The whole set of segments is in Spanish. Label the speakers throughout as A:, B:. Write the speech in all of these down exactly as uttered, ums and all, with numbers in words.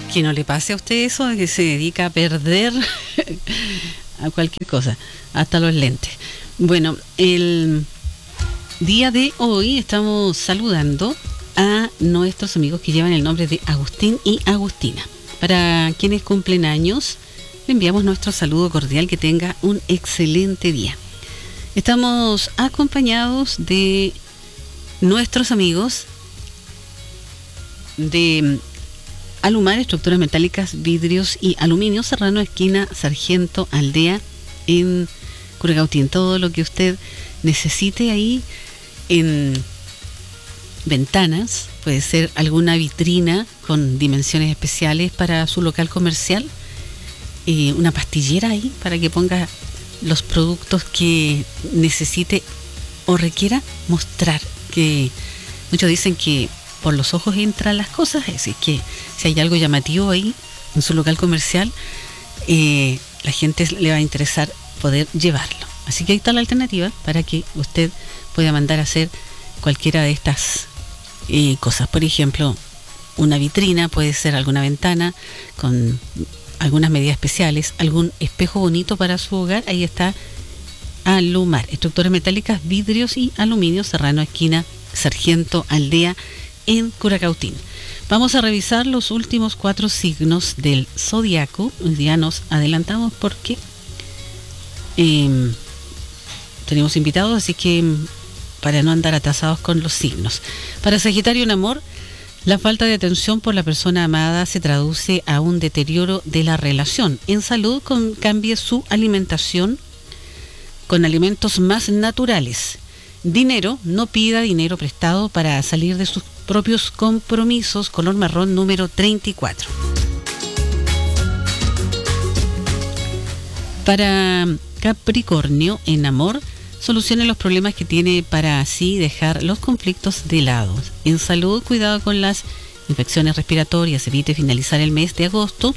A: Que no le pase a usted eso, de que se dedica a perder a cualquier cosa, hasta los lentes. Bueno, el día de hoy estamos saludando a nuestros amigos que llevan el nombre de Agustín y Agustina. Para quienes cumplen años, le enviamos nuestro saludo cordial, que tenga un excelente día. Estamos acompañados de nuestros amigos de Alumar, estructuras metálicas, vidrios y aluminio, Serrano, esquina Sargento Aldea, en Curacautín. Todo lo que usted necesite ahí en ventanas, puede ser alguna vitrina con dimensiones especiales para su local comercial, eh, una pastillera ahí para que ponga los productos que necesite o requiera mostrar, que muchos dicen que por los ojos entran las cosas, es decir, que si hay algo llamativo ahí en su local comercial, eh, la gente le va a interesar poder llevarlo. Así que ahí está la alternativa para que usted pueda mandar a hacer cualquiera de estas eh, cosas. Por ejemplo, una vitrina, puede ser alguna ventana con algunas medidas especiales, algún espejo bonito para su hogar. Ahí está Alumar, estructuras metálicas, vidrios y aluminio, Serrano, esquina Sargento Aldea, en Curacautín. Vamos a revisar los últimos cuatro signos del zodiaco. Hoy día nos adelantamos porque eh, tenemos invitados, así que para no andar atrasados con los signos. Para Sagitario, en amor, la falta de atención por la persona amada se traduce a un deterioro de la relación. En salud, con, cambie su alimentación con alimentos más naturales. Dinero, no pida dinero prestado para salir de sus propios compromisos. Color marrón, número treinta y cuatro. Para Capricornio, en amor, solucione los problemas que tiene para así dejar los conflictos de lado. En salud, cuidado con las infecciones respiratorias, evite finalizar el mes de agosto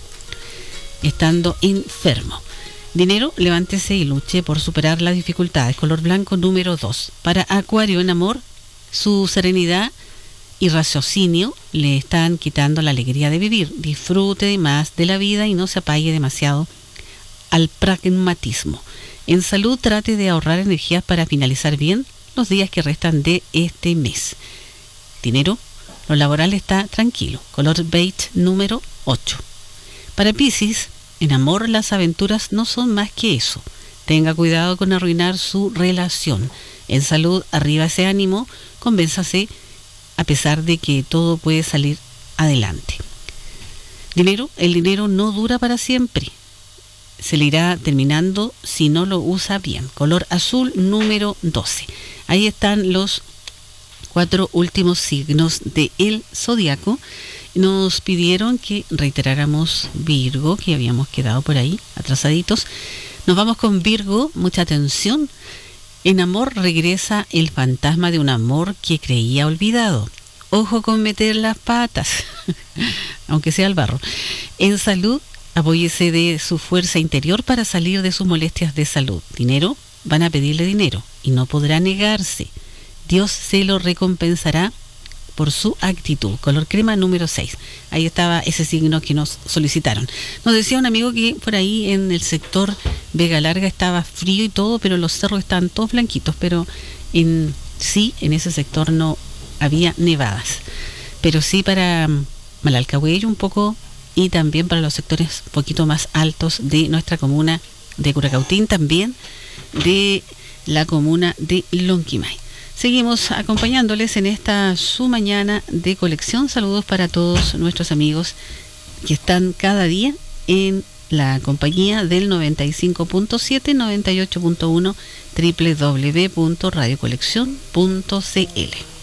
A: estando enfermo. Dinero, levántese y luche por superar las dificultades. Color blanco, número dos. Para Acuario, en amor, su serenidad y raciocinio le están quitando la alegría de vivir. Disfrute más de la vida y no se apague demasiado al pragmatismo. En salud, trate de ahorrar energías para finalizar bien los días que restan de este mes. Dinero, lo laboral está tranquilo. Color beige, número ocho. Para Piscis, en amor, las aventuras no son más que eso. Tenga cuidado con arruinar su relación. En salud, arriba ese ánimo, convénzase a pesar de que todo puede salir adelante. Dinero, el dinero no dura para siempre. Se le irá terminando si no lo usa bien. Color azul, número doce. Ahí están los cuatro últimos signos del zodiaco. Nos pidieron que reiteráramos Virgo, que habíamos quedado por ahí atrasaditos. Nos vamos con Virgo, mucha atención. En amor, regresa el fantasma de un amor que creía olvidado. Ojo con meter las patas, aunque sea al barro. En salud, apóyese de su fuerza interior para salir de sus molestias de salud. Dinero, van a pedirle dinero y no podrá negarse. Dios se lo recompensará por su actitud. Color crema, número seis. Ahí estaba ese signo que nos solicitaron. Nos decía un amigo que por ahí en el sector Vega Larga estaba frío y todo, pero los cerros estaban todos blanquitos, pero en sí, en ese sector no había nevadas. Pero sí para Malalcahuello un poco, y también para los sectores un poquito más altos de nuestra comuna de Curacautín, también de la comuna de Lonquimay. Seguimos acompañándoles en esta su mañana de colección. Saludos para todos nuestros amigos que están cada día en la compañía del noventa y cinco punto siete, noventa y ocho punto uno, doble u doble u doble u punto radio colección punto c l.